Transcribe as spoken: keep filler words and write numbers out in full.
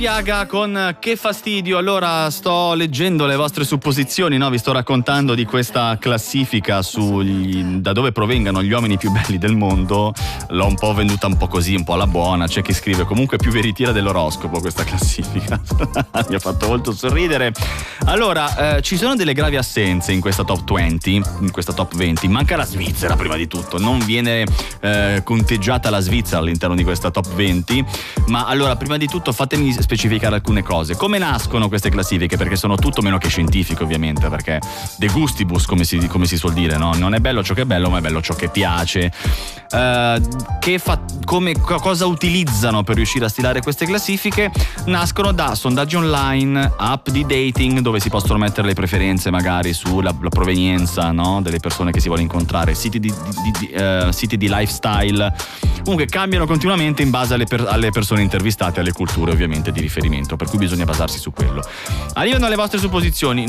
Iaga con Che fastidio. Allora, sto leggendo le vostre supposizioni, no? Vi sto raccontando di questa classifica sugli da dove provengano gli uomini più belli del mondo. L'ho un po' venduta un po' così, un po' alla buona. C'è chi scrive comunque più veritiera dell'oroscopo questa classifica. Mi ha fatto molto sorridere. Allora, eh, ci sono delle gravi assenze in questa top venti, in questa top venti. Manca la Svizzera prima di tutto. Non viene eh, conteggiata la Svizzera all'interno di questa top venti. Ma allora, prima di tutto fatemi specificare alcune cose. Come nascono queste classifiche? Perché sono tutto meno che scientifiche, ovviamente, perché de gustibus, come si, come si suol dire, no? Non è bello ciò che è bello, ma è bello ciò che piace. Uh, che fa, come, cosa utilizzano per riuscire a stilare queste classifiche? Nascono da sondaggi online, app di dating dove si possono mettere le preferenze magari sulla la provenienza, no? Delle persone che si vuole incontrare, siti di, di, di, uh, siti di lifestyle. Comunque cambiano continuamente in base alle, per, alle persone intervistate, alle culture ovviamente di riferimento, per cui bisogna basarsi su quello. Arrivano alle vostre supposizioni.